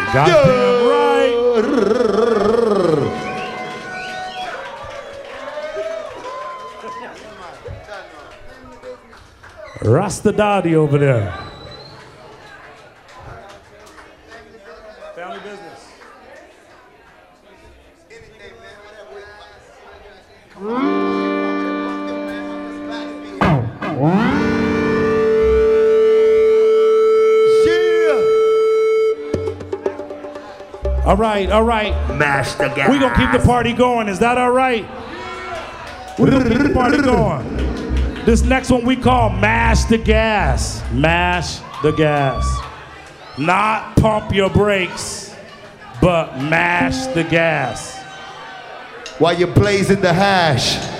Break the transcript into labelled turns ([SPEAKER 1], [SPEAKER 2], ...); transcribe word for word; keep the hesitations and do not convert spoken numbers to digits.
[SPEAKER 1] Goddamn right. Rasta Daddy over there. Family business. All right, all right.
[SPEAKER 2] Mash the gas.
[SPEAKER 1] We're going to keep the party going. Is that all right? We're going to keep the party going. This next one we call Mash the Gas. Mash the gas. Not pump your brakes, but mash the gas.
[SPEAKER 3] While you're blazing the hash.